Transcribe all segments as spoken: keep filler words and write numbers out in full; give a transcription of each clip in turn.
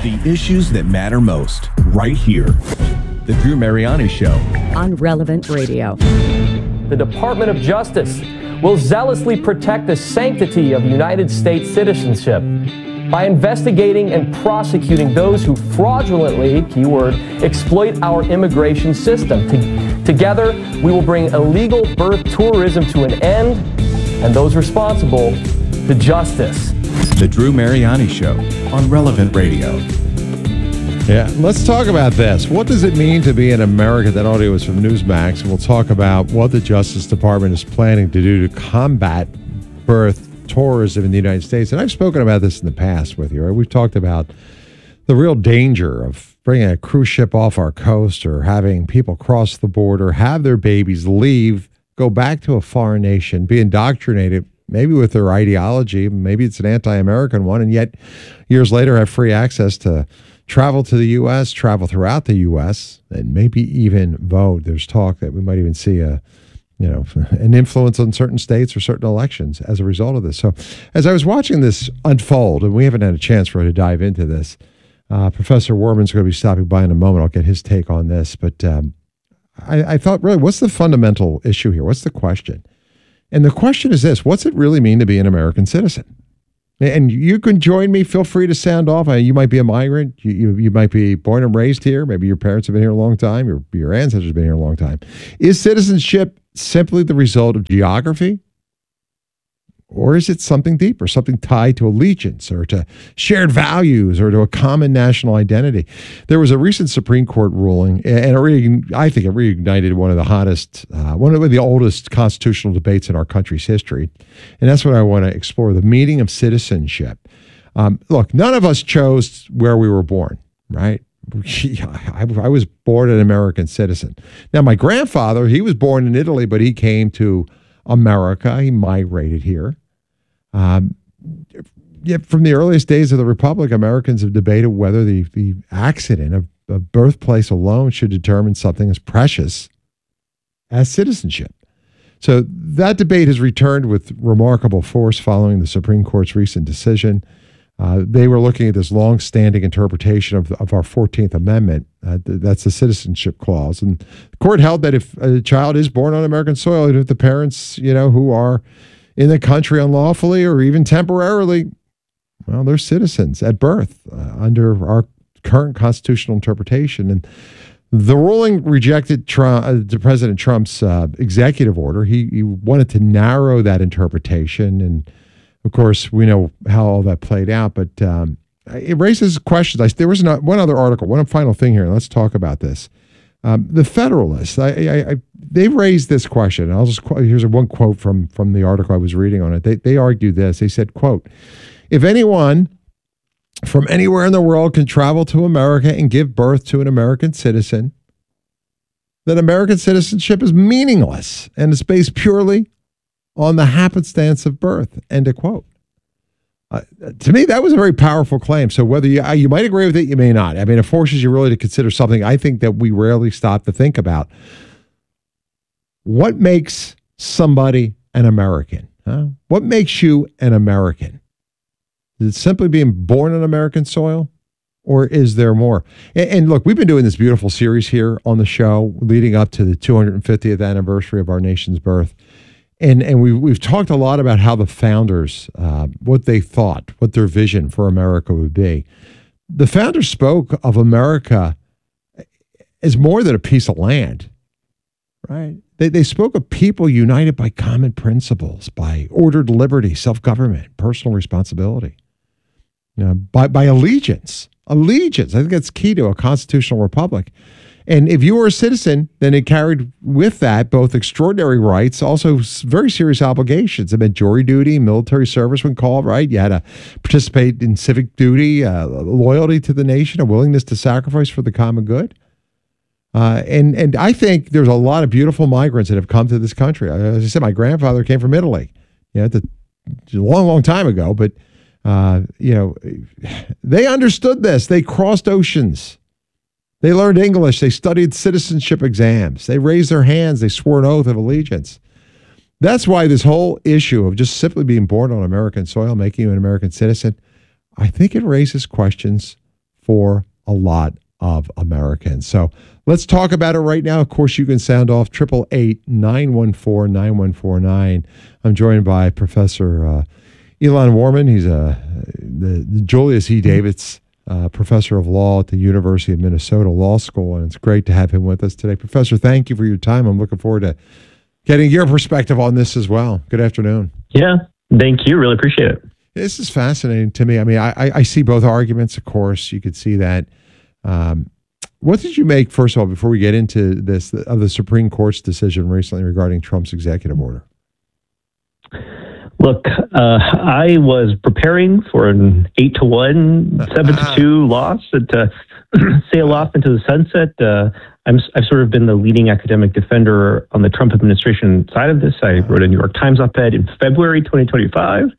The issues that matter most, right here. The Drew Mariani Show. On Relevant Radio. The Department of Justice will zealously protect the sanctity of United States citizenship by investigating and prosecuting those who fraudulently, keyword, exploit our immigration system. To- together, we will bring illegal birth tourism to an end, and those responsible to justice. The Drew Mariani Show on Relevant Radio. Yeah, let's talk about this. What does it mean to be an American? That audio is from Newsmax, and we'll talk about what the Justice Department is planning to do to combat birth tourism in the United States. And I've spoken about this in the past with you, right? We've talked about the real danger of bringing a cruise ship off our coast or having people cross the border, have their babies leave, go back to a foreign nation, be indoctrinated maybe with their ideology, maybe it's an anti-American one, and yet years later have free access to travel to the U S, travel throughout the U S, and maybe even vote. There's talk that we might even see a, you know, an influence on certain states or certain elections as a result of this. So as I was watching this unfold, and we haven't had a chance for her to dive into this, uh, Professor Werman's going to be stopping by in a moment. I'll get his take on this. But um, I, I thought, really, what's the fundamental issue here? What's the question? And the question is this: what's it really mean to be an American citizen? And you can join me. Feel free to sound off. You might be a migrant. You, you, you might be born and raised here. Maybe your parents have been here a long time. Your, your ancestors have been here a long time. Is citizenship simply the result of geography? Or is it something deeper, something tied to allegiance or to shared values or to a common national identity? There was a recent Supreme Court ruling, and it re- I think it reignited one of the hottest, uh, one of the oldest constitutional debates in our country's history. And that's what I want to explore, the meaning of citizenship. Um, look, none of us chose where we were born, right? I, I was born an American citizen. Now, my grandfather, he was born in Italy, but he came to America. He migrated here. Um, yet from the earliest days of the Republic, Americans have debated whether the, the accident of, of birthplace alone should determine something as precious as citizenship. So that debate has returned with remarkable force following the Supreme Court's recent decision. Uh, they were looking at this long-standing interpretation of, of our fourteenth Amendment. Uh, th- that's the citizenship clause. And the court held that if a child is born on American soil, and if the parents, you know, who are in the country unlawfully or even temporarily, well, they're citizens at birth uh, under our current constitutional interpretation. And the ruling rejected Trump, uh, President Trump's uh, executive order. He, he wanted to narrow that interpretation, and of course, we know how all that played out, but um, it raises questions. I, there was not, one other article, one final thing here, and let's talk about this. Um, the Federalists, I, I, I, they raised this question. I'll just here's one quote from from the article I was reading on it. They they argued this. They said, "quote If anyone from anywhere in the world can travel to America and give birth to an American citizen, then American citizenship is meaningless and is based purely on the happenstance of birth," end of quote. Uh, to me, that was a very powerful claim. So whether you, you might agree with it, you may not. I mean, it forces you really to consider something I think that we rarely stop to think about. What makes somebody an American? Huh? What makes you an American? Is it simply being born on American soil? Or is there more? And, and look, we've been doing this beautiful series here on the show leading up to the two hundred fiftieth anniversary of our nation's birth. And and we, we've talked a lot about how the founders, uh, what they thought, what their vision for America would be. The founders spoke of America as more than a piece of land, right? They, they spoke of people united by common principles, by ordered liberty, self-government, personal responsibility, you know, by, by allegiance. Allegiance, I think that's key to a constitutional republic. And if you were a citizen, then it carried with that both extraordinary rights, also very serious obligations. It meant jury duty, military service when called, right? You had to participate in civic duty, uh, loyalty to the nation, a willingness to sacrifice for the common good. Uh, and and I think there's a lot of beautiful migrants that have come to this country. As I said, my grandfather came from Italy, you know, the, a long, long time ago. But, uh, you know, they understood this. They crossed oceans. They learned English. They studied citizenship exams. They raised their hands. They swore an oath of allegiance. That's why this whole issue of just simply being born on American soil, making you an American citizen, I think it raises questions for a lot of Americans. So let's talk about it right now. Of course, you can sound off triple eight nine one four nine one four nine. I'm joined by Professor uh, Elon Warman. He's a the, the Julius E. Davids uh, Professor of Law at the University of Minnesota Law School, and it's great to have him with us today. Professor, thank you for your time. I'm looking forward to getting your perspective on this as well. Good afternoon. Yeah, thank you. Really appreciate it. This is fascinating to me. I mean, I, I see both arguments, of course. You could see that. Um, what did you make, first of all, before we get into this, of the Supreme Court's decision recently regarding Trump's executive order? Look, uh, I was preparing for an eight to one, seven to two loss to sail off into the sunset. Uh, I'm, I've sort of been the leading academic defender on the Trump administration side of this. I wrote a New York Times op-ed in February twenty twenty-five.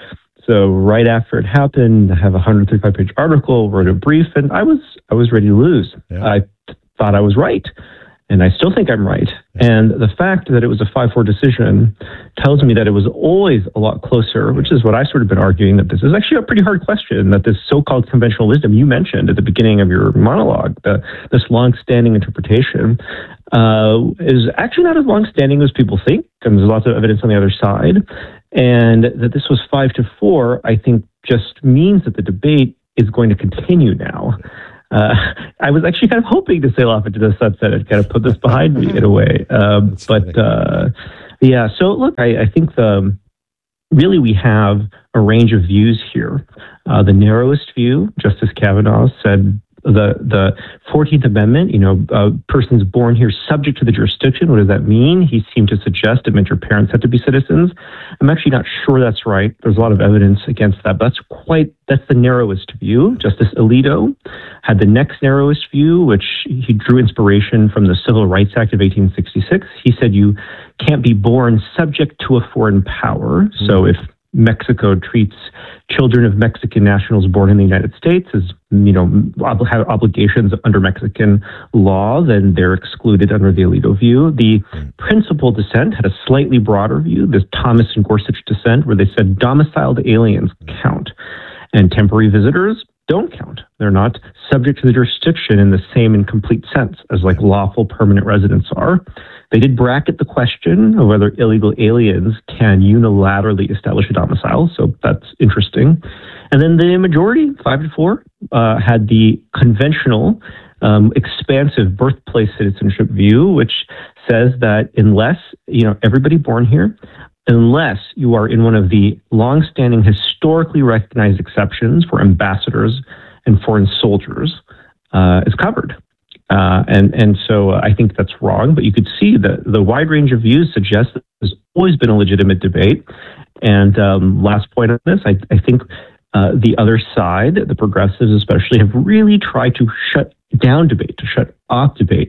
So right after it happened, I have a one hundred thirty-five page article, wrote a brief, and I was I was ready to lose. Yeah. I thought I was right, and I still think I'm right. Yeah. And the fact that it was a five four decision tells me that it was always a lot closer, which is what I've sort of been arguing, that this is actually a pretty hard question, that this so-called conventional wisdom you mentioned at the beginning of your monologue, the, this long-standing interpretation, uh, is actually not as long-standing as people think, and there's lots of evidence on the other side. And that this was five to four, I think, just means that the debate is going to continue now. Uh, I was actually kind of hoping to sail off into the sunset and kind of put this behind me in a way. Um, but uh, yeah, so look, I, I think the, really we have a range of views here. Uh, the narrowest view, Justice Kavanaugh said, the the fourteenth Amendment, you know, uh, persons born here subject to the jurisdiction. What does that mean? He seemed to suggest it meant your parents had to be citizens. I'm actually not sure that's right. There's a lot of evidence against that. But that's quite, that's the narrowest view. Justice Alito had the next narrowest view, which he drew inspiration from the Civil Rights Act of eighteen sixty-six. He said you can't be born subject to a foreign power. Mm-hmm. So if Mexico treats children of Mexican nationals born in the United States as, you know, ob- have obligations under Mexican law, then they're excluded under the Alito view. The principal dissent had a slightly broader view, this Thomas and Gorsuch dissent, where they said domiciled aliens count and temporary visitors don't count. They're not subject to the jurisdiction in the same and complete sense as like lawful permanent residents are. They did bracket the question of whether illegal aliens can unilaterally establish a domicile, so that's interesting. And then the majority, five to four, uh, had the conventional, um, expansive birthplace citizenship view, which says that unless, you know, everybody born here, unless you are in one of the longstanding historically recognized exceptions for ambassadors and foreign soldiers, uh, is covered. Uh, and, and so I think that's wrong, but you could see that the wide range of views suggests that there's always been a legitimate debate. And um, last point on this, I, I think uh, the other side, the progressives especially, have really tried to shut down debate, to shut off debate.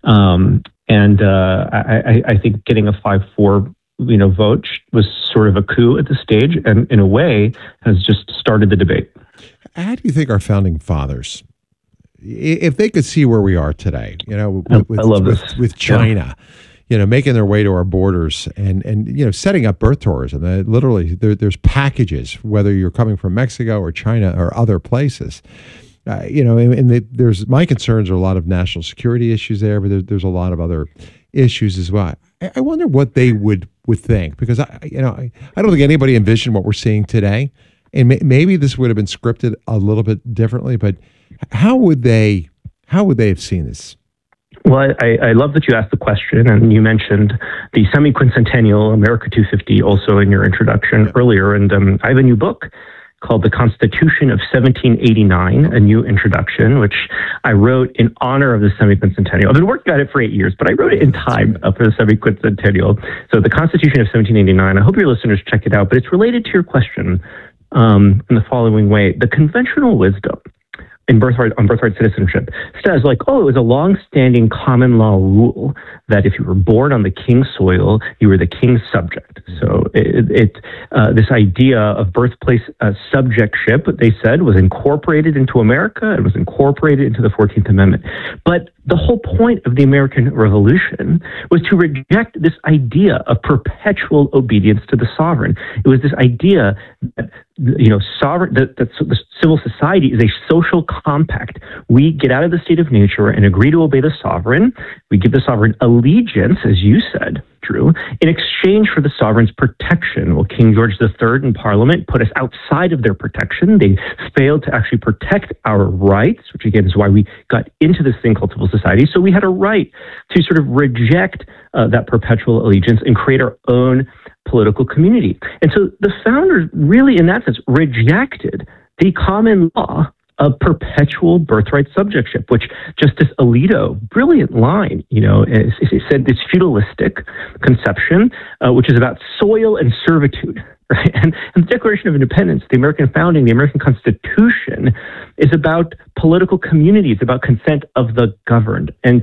Um, and uh, I, I think getting a five four you know, vote was sort of a coup at this stage, and in a way has just started the debate. How do you think our founding fathers, if they could see where we are today, you know, with, with, I love with, this. with China, yeah. you know, making their way to our borders and, and you know, setting up birth tourism. Uh, literally, there, there's packages, whether you're coming from Mexico or China or other places. Uh, you know, and, and the, there's my concerns are a lot of national security issues there, but there, there's a lot of other issues as well. I, I wonder what they would, would think, because I, you know, I, I don't think anybody envisioned what we're seeing today, and may, maybe this would have been scripted a little bit differently. But how would they, how would they have seen this? Well, I, I love that you asked the question, and you mentioned the semi-quincentennial America two fifty also in your introduction yeah. earlier. And um, I have a new book called The Constitution of seventeen eighty-nine, a new introduction, which I wrote in honor of the semi-quincentennial. I've been working on it for eight years, but I wrote it in time uh, for the semi-quincentennial. So The Constitution of seventeen eighty-nine, I hope your listeners check it out, but it's related to your question um, in the following way. The conventional wisdom in birthright on birthright citizenship says, like, oh, it was a long-standing common law rule that if you were born on the king's soil, you were the king's subject. So it, it uh, this idea of birthplace uh, subjectship, they said, was incorporated into America. It was incorporated into the fourteenth Amendment. But the whole point of the American Revolution was to reject this idea of perpetual obedience to the sovereign. It was this idea that you know, sovereign, that, that the civil society is a social compact. We get out of the state of nature and agree to obey the sovereign. We give the sovereign allegiance, as you said, Drew, in exchange for the sovereign's protection. Well, King George the Third in Parliament put us outside of their protection. They failed to actually protect our rights, which again is why we got into this thing called civil society. So we had a right to sort of reject uh, that perpetual allegiance and create our own political community. And so the founders really, in that sense, rejected the common law of perpetual birthright subjectship, which Justice Alito, brilliant line, you know, is, is said this feudalistic conception, uh, which is about soil and servitude, right? And, and the Declaration of Independence, the American founding, the American Constitution is about political community. It's about consent of the governed. And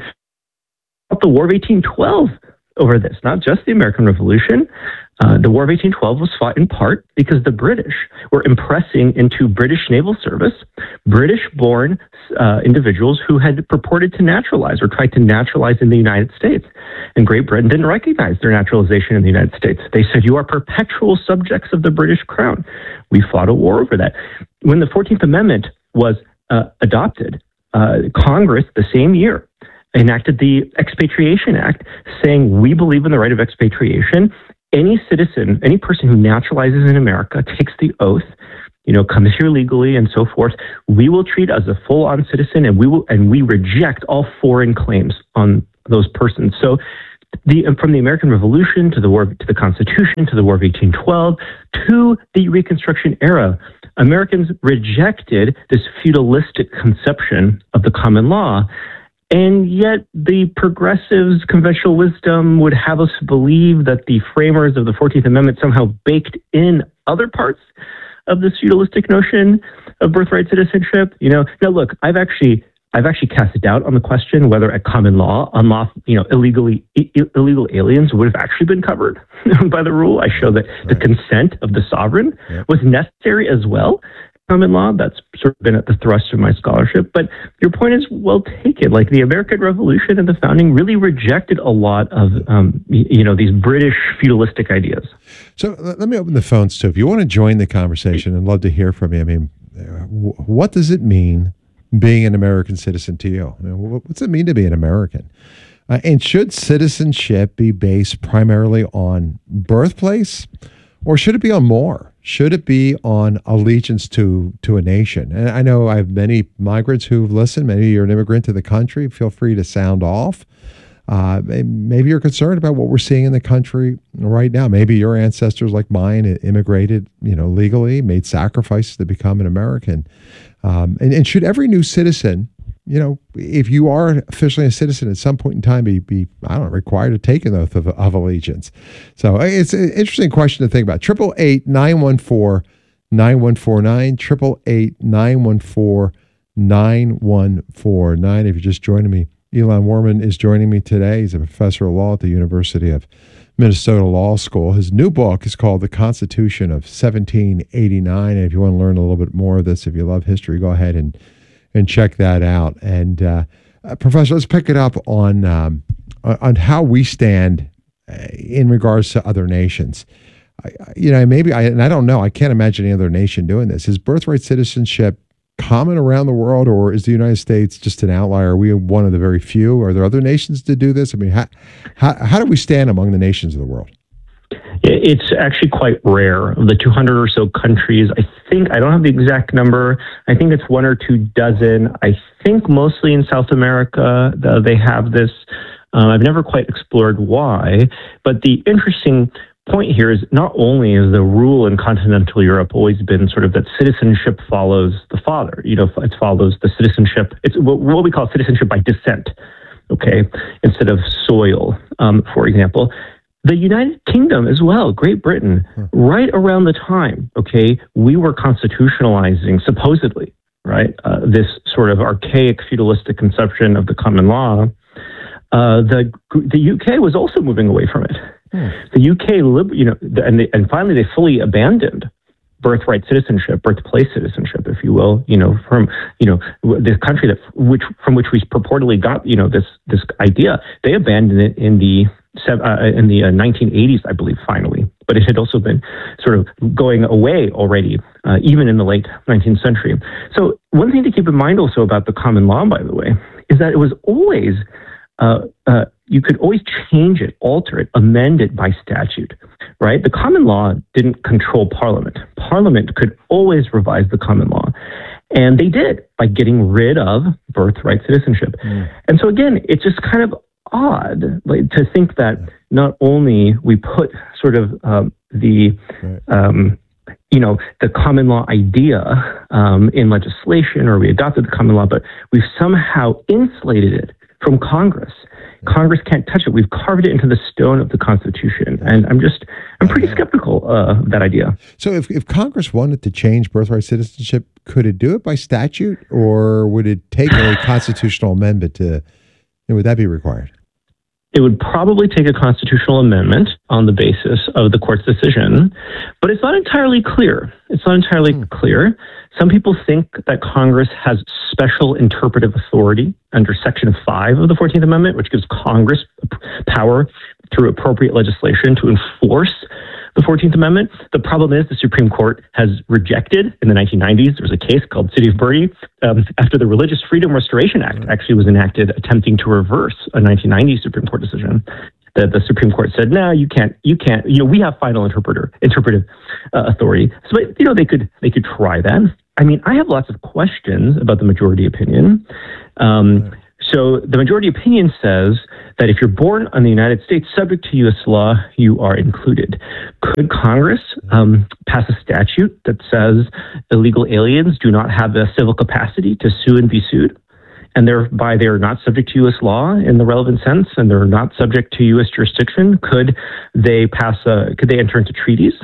the War of eighteen twelve over this, not just the American Revolution. Uh, the War of eighteen twelve was fought in part because the British were impressing into British naval service British-born uh, individuals who had purported to naturalize or tried to naturalize in the United States. And Great Britain didn't recognize their naturalization in the United States. They said, you are perpetual subjects of the British crown. We fought a war over that. When the fourteenth Amendment was uh, adopted, uh, Congress, the same year, enacted the Expatriation Act, saying we believe in the right of expatriation. Any citizen, any person who naturalizes in America, takes the oath, you know, comes here legally and so forth, we will treat as a full-on citizen, and we will, and we reject all foreign claims on those persons. So, the from the American Revolution to the war to the Constitution to the War of eighteen twelve to the Reconstruction era, Americans rejected this feudalistic conception of the common law. And yet the progressives' conventional wisdom would have us believe that the framers of the fourteenth Amendment somehow baked in other parts of this feudalistic notion of birthright citizenship. You know, now look, I've actually I've actually cast doubt on the question whether at common law, unlawful, you know, illegally I- illegal aliens would have actually been covered by the rule. I show that right. the consent of the sovereign yep. was necessary as well. Common law, that's sort of been at the thrust of my scholarship. But your point is well taken. Like the American Revolution and the founding really rejected a lot of, um, you know, these British feudalistic ideas. So let me open the phones too. If you want to join the conversation, I'd love to hear from you. I mean, what does it mean being an American citizen to you? I mean, what's it mean to be an American? Uh, and should citizenship be based primarily on birthplace, or should it be on more? Should it be on allegiance to to a nation? And I know I have many migrants who've listened. Maybe you're an immigrant to the country. Feel free to sound off. Uh, maybe you're concerned about what we're seeing in the country right now. Maybe your ancestors, like mine, immigrated, you know, legally, made sacrifices to become an American. Um, and, and should every new citizen, you know, if you are officially a citizen at some point in time, be, be I don't know, required to take an oath of, of allegiance? So it's an interesting question to think about. Triple eight nine one four nine one four nine. Triple eight nine one four nine one four nine. If you're just joining me, Elon Warman is joining me today. He's a professor of law at the University of Minnesota Law School. His new book is called The Constitution of seventeen eighty-nine. And if you want to learn a little bit more of this, if you love history, go ahead and and check that out. And uh, uh, Professor, let's pick it up on um, on how we stand uh, in regards to other nations. I, you know, maybe I and I don't know. I can't imagine any other nation doing this. Is birthright citizenship common around the world, or is the United States just an outlier? Are we one of the very few? Are there other nations to do this? I mean, how how, how do we stand among the nations of the world? It's actually quite rare. Of the two hundred or so countries, I think, I don't have the exact number. I think it's one or two dozen. I think mostly in South America, the, they have this. Uh, I've never quite explored why. But the interesting point here is not only is the rule in continental Europe always been sort of that citizenship follows the father. You know, it follows the citizenship. It's what, what we call citizenship by descent, okay, instead of soil, um, for example. The United Kingdom as well, Great Britain, hmm. right around the time, okay, we were constitutionalizing, supposedly, right, uh, this sort of archaic feudalistic conception of the common law. Uh, the the U K was also moving away from it. Hmm. The U K, you know, and they, and finally they fully abandoned birthright citizenship, birthplace citizenship, if you will, you know, from, you know, the country that which from which we purportedly got, you know, this this idea. They abandoned it in the uh, in the uh, nineteen eighties, I believe, finally. but it had also been sort of going away already, uh, even in the late nineteenth century. So one thing to keep in mind also about the common law, by the way, is that it was always, uh, uh, you could always change it, alter it, amend it by statute, right? The common law didn't control Parliament. Parliament could always revise the common law. And they did by getting rid of birthright citizenship. Mm. And so again, it's just kind of odd like, to think that not only we put sort of um, the, right. um, you know, the common law idea um, in legislation, or we adopted the common law, but we've somehow insulated it from Congress. Congress can't touch it. We've carved it into the stone of the Constitution. And I'm just, I'm pretty skeptical uh, of that idea. So if, if Congress wanted to change birthright citizenship, could it do it by statute, or would it take a constitutional amendment to, would that be required? It would probably take a constitutional amendment on the basis of the court's decision, but it's not entirely clear. It's not entirely hmm. clear. Some people think that Congress has special interpretive authority under Section five of the fourteenth Amendment, which gives Congress power through appropriate legislation to enforce the fourteenth Amendment. The problem is the Supreme Court has rejected in the nineteen nineties. There was a case called City of Birdie um, after the Religious Freedom Restoration Act actually was enacted, attempting to reverse a nineteen ninety Supreme Court decision. The, the Supreme Court said, no, you can't, you can't, you know, we have final interpreter, interpretive uh, authority. So, you know, they could, they could try that. I mean, I have lots of questions about the majority opinion. Um, So the majority opinion says that if you're born in the United States subject to U S law, you are included. Could Congress um, pass a statute that says illegal aliens do not have the civil capacity to sue and be sued, and thereby they're not subject to U S law in the relevant sense, and they're not subject to U S jurisdiction? Could they pass a, could they enter into treaties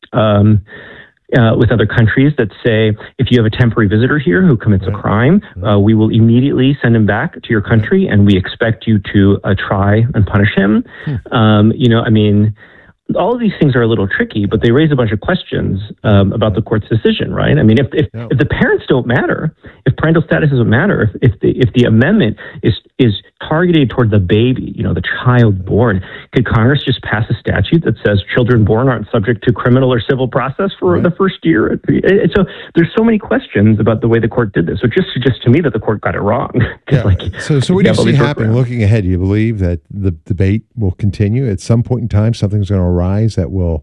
Um, Uh, with other countries that say, if you have a temporary visitor here who commits a crime, uh, we will immediately send him back to your country, and we expect you to uh, try and punish him. Um, you know, I mean, all of these things are a little tricky, but they raise a bunch of questions um, about the court's decision, right? I mean, if if, if the parents don't matter, if parental status doesn't matter, if, if the if the amendment is is targeted toward the baby, you know, the child born, could Congress just pass a statute that says children born aren't subject to criminal or civil process for right. the first year? And so there's so many questions about the way the court did this. So it just suggests to me that the court got it wrong. Yeah. Like, so so what do you see happening looking ahead? Do you believe that the debate will continue at some point in time? Something's going to arise that will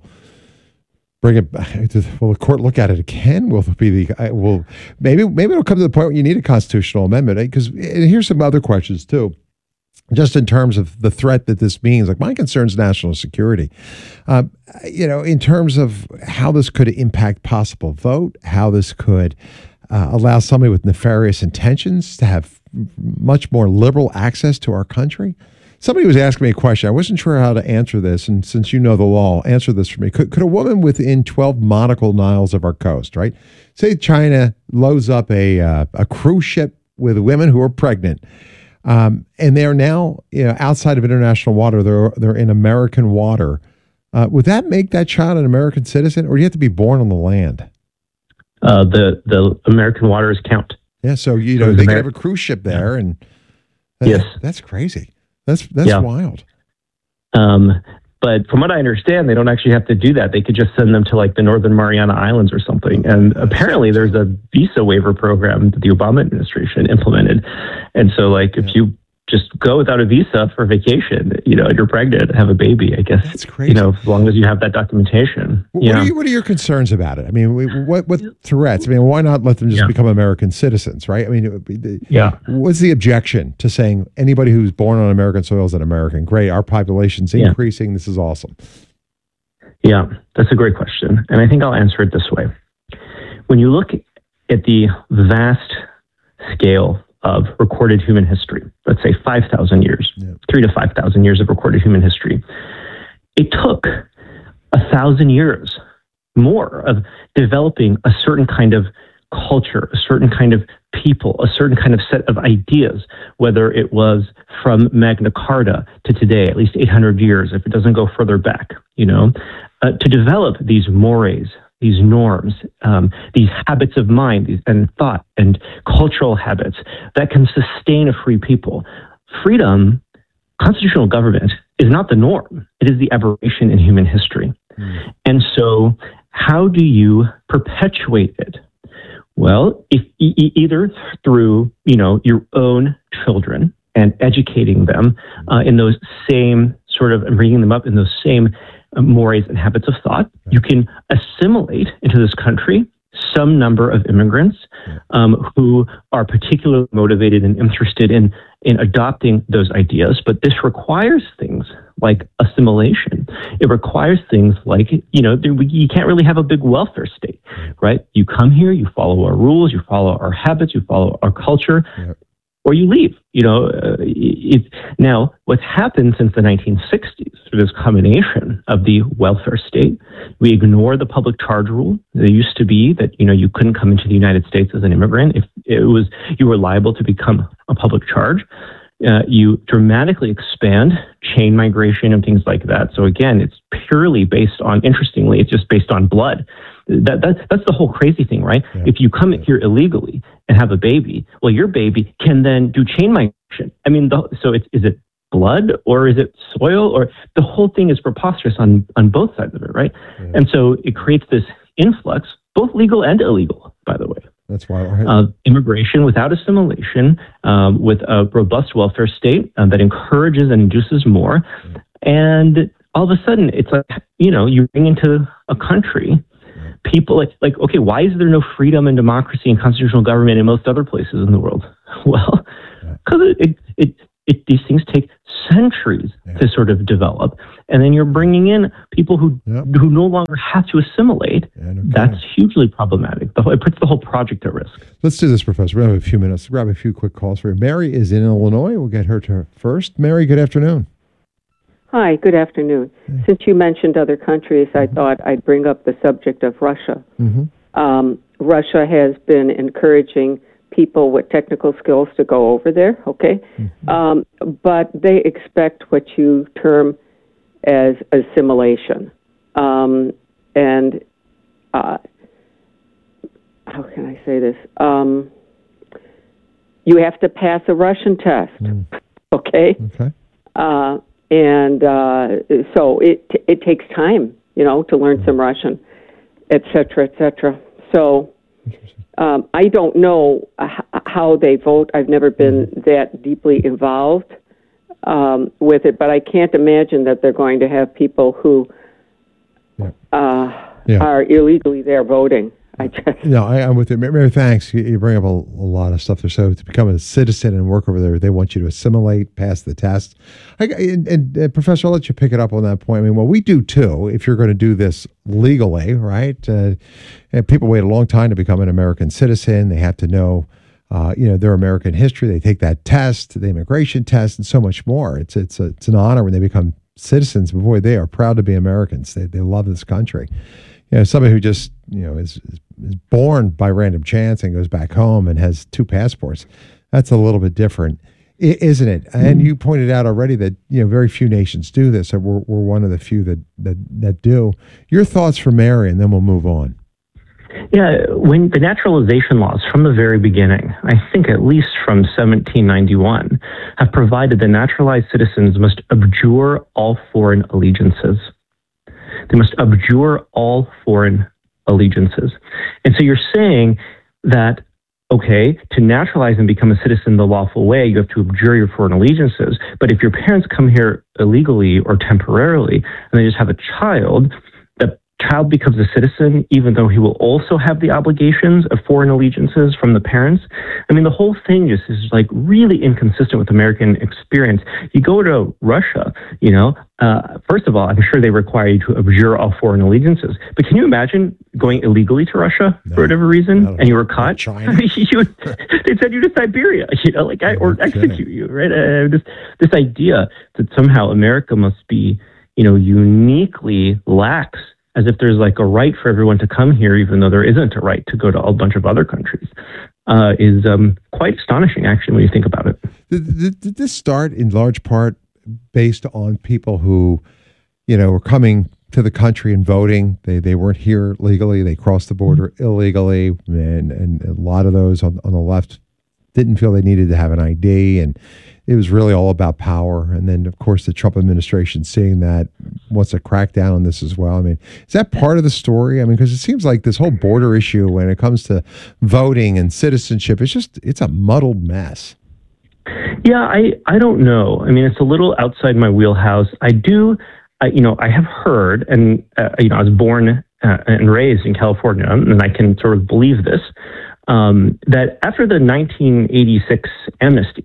bring it back? Will the court look at it again? Will it be the will maybe maybe it'll come to the point where you need a constitutional amendment? Because here's some other questions too, just in terms of the threat that this means. Like, my concern is national security. Uh, you know, in terms of how this could impact possible vote, how this could uh, allow somebody with nefarious intentions to have much more liberal access to our country. Somebody was asking me a question. I wasn't sure how to answer this, and since you know the law, answer this for me. Could, could a woman within twelve nautical miles of our coast, right? Say China loads up a uh, a cruise ship with women who are pregnant, um, and they're now, you know, outside of international water. They're they're in American water. Uh, would that make that child an American citizen, or do you have to be born on the land? Uh, the the American waters count. Yeah, so you know so they Ameri- could have a cruise ship there, and that's, yes, that's crazy. That's that's yeah. wild. Um, but from what I understand, they don't actually have to do that. They could just send them to like the Northern Mariana Islands or something. And apparently there's a visa waiver program that the Obama administration implemented. And so like if you just go without a visa for vacation, you know, you're pregnant, have a baby, I guess. That's crazy. You know, as long as you have that documentation. What, yeah. are, you, what are your concerns about it? I mean, what what threats? I mean, why not let them just yeah. become American citizens, right? I mean, it would be the, yeah. what's the objection to saying anybody who's born on American soil is an American? Great, our population's increasing. Yeah. This is awesome. Yeah, that's a great question. And I think I'll answer it this way. When you look at the vast scale of recorded human history, let's say five thousand years, yeah. three to five thousand years of recorded human history, it took a thousand years more of developing a certain kind of culture, a certain kind of people, a certain kind of set of ideas, whether it was from Magna Carta to today, at least eight hundred years, if it doesn't go further back, you know, uh, to develop these mores, these norms, um, these habits of mind these, and thought and cultural habits that can sustain a free people. Freedom, constitutional government, is not the norm. It is the aberration in human history. Mm. And so how do you perpetuate it? Well, if e- either through, you know, your own children and educating them uh, in those same sort of, and bringing them up in those same uh, mores and habits of thought, you can assimilate into this country some number of immigrants um, who are particularly motivated and interested in, in adopting those ideas. But this requires things like assimilation. It requires things like, you know, there, you can't really have a big welfare state, right? You come here, you follow our rules, you follow our habits, you follow our culture, yep. or you leave. You know, uh, it, now what's happened since the nineteen sixties through this combination of the welfare state, we ignore the public charge rule. There used to be that, you know, you couldn't come into the United States as an immigrant if it was, you were liable to become a public charge. Uh, you dramatically expand chain migration and things like that. So again, it's purely based on, interestingly, it's just based on blood. That, that's, that's the whole crazy thing, right? Yeah. If you come here illegally and have a baby, well, your baby can then do chain migration. I mean, the, so it's, is it blood or is it soil? Or the whole thing is preposterous on, on both sides of it, right? Yeah. And so it creates this influx, both legal and illegal, by the way. That's why right. uh, immigration without assimilation, um, with a robust welfare state um, that encourages and induces more. Yeah. And all of a sudden, it's like, you know, you bring into a country people like, like, okay, why is there no freedom and democracy and constitutional government in most other places in the world? Well, because it, it, it, it, these things take centuries yeah. to sort of develop. And then you're bringing in people who yep. who no longer have to assimilate. Yeah, no That's hugely problematic. The whole, it puts the whole project at risk. Let's do this, Professor. We have a few minutes. Let's grab a few quick calls for you. Mary is in Illinois. We'll get her to first. Mary, good afternoon. Hi, good afternoon. Hey. Since you mentioned other countries, mm-hmm. I thought I'd bring up the subject of Russia. Mm-hmm. Um, Russia has been encouraging people with technical skills to go over there, okay? Mm-hmm. Um, but they expect what you term as assimilation. Um, and uh, how can I say this? Um, you have to pass a Russian test, mm. okay? Okay. Uh, and uh, so it it takes time, you know, to learn mm. some Russian, et cetera, et cetera. So um, I don't know h- how they vote. I've never been mm. that deeply involved um, with it, but I can't imagine that they're going to have people who yeah. Uh, yeah. are illegally there voting. I just no, I, I'm with you, Mary. Thanks. You, you bring up a, a lot of stuff there. So to become a citizen and work over there, they want you to assimilate, pass the test. I, and, and uh, Professor, I'll let you pick it up on that point. I mean, well, we do too. If you're going to do this legally, right? Uh, and people wait a long time to become an American citizen. They have to know, uh, you know, their American history. They take that test, the immigration test, and so much more. It's it's a, it's an honor when they become citizens. But boy, they are proud to be Americans. They they love this country. You know, somebody who just, you know, is, is born by random chance and goes back home and has two passports, that's a little bit different, isn't it? Mm-hmm. And you pointed out already that, you know, very few nations do this. And we're, we're one of the few that, that, that do. Your thoughts for Mary, and then we'll move on. Yeah, when the naturalization laws from the very beginning, I think at least from seventeen ninety-one, have provided that naturalized citizens must abjure all foreign allegiances. They must abjure all foreign allegiances. And so you're saying that, okay, to naturalize and become a citizen the lawful way, you have to abjure your foreign allegiances. But if your parents come here illegally or temporarily, and they just have a child, the child becomes a citizen, even though he will also have the obligations of foreign allegiances from the parents. I mean, the whole thing just is like really inconsistent with American experience. You go to Russia, you know, uh, first of all, I'm sure they require you to abjure all foreign allegiances. But can you imagine going illegally to Russia no, for whatever reason, and you were caught? China. you would, they'd send you to Siberia, you know, like I, or execute you, right? Uh, this this idea that somehow America must be, you know, uniquely lax, as if there's like a right for everyone to come here, even though there isn't a right to go to a bunch of other countries, uh, is um, quite astonishing, actually, when you think about it. Did, did this start in large part based on people who, you know, were coming to the country and voting? They they weren't here legally. They crossed the border mm-hmm. illegally, and, and a lot of those on, on the left didn't feel they needed to have an I D, and it was really all about power. And then, of course, the Trump administration seeing that wants to crack down on this as well. I mean, is that part of the story? I mean, because it seems like this whole border issue when it comes to voting and citizenship, it's just, it's a muddled mess. Yeah, I, I don't know. I mean, it's a little outside my wheelhouse. I do, I, you know, I have heard, and, uh, you know, I was born uh, and raised in California, and I can sort of believe this, um, that after the nineteen eighty-six amnesty,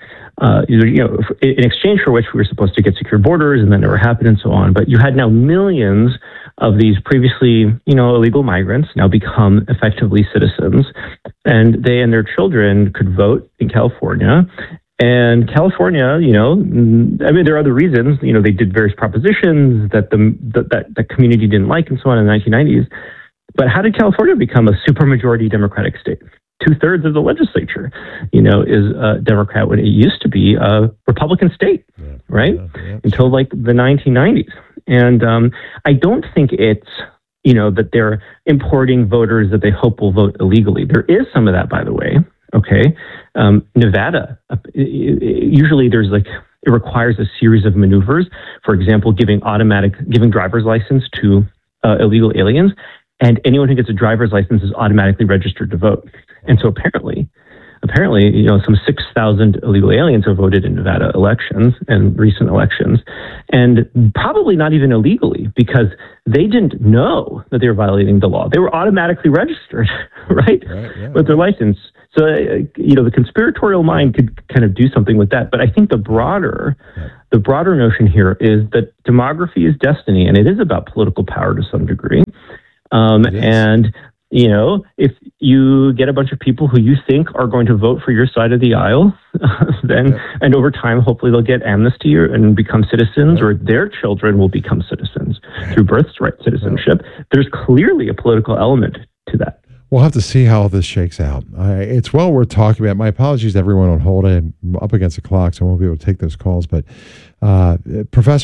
Uh, you know, in exchange for which we were supposed to get secure borders, and that never happened, and so on. But you had now millions of these previously, you know, illegal migrants now become effectively citizens, and they and their children could vote in California. And California, you know, I mean, there are other reasons. You know, they did various propositions that the that that the community didn't like, and so on in the nineteen nineties. But how did California become a supermajority Democratic state? Two-thirds of the legislature, you know, is a Democrat when it used to be a Republican state, yeah, right? Yeah, yeah. Until like the nineteen nineties. And um, I don't think it's, you know, that they're importing voters that they hope will vote illegally. There is some of that, by the way, okay? Um, Nevada, uh, usually there's like, it requires a series of maneuvers. For example, giving automatic, giving driver's license to uh, illegal aliens. And anyone who gets a driver's license is automatically registered to vote. And so apparently, apparently, you know, some six thousand illegal aliens have voted in Nevada elections and recent elections, and probably not even illegally because they didn't know that they were violating the law. They were automatically registered, right, right yeah, with their right. license. So, uh, you know, the conspiratorial mind could kind of do something with that. But I think the broader, yeah. the broader notion here is that demography is destiny, and it is about political power to some degree. Um, and, you know, if you get a bunch of people who you think are going to vote for your side of the aisle, then, yep. and over time, hopefully they'll get amnesty or, and become citizens, yep. or their children will become citizens through birthright citizenship. Yep. There's clearly a political element to that. We'll have to see how this shakes out. Uh, it's well worth talking about. My apologies to everyone on hold. I'm up against the clock, so I won't be able to take those calls. But uh, Professor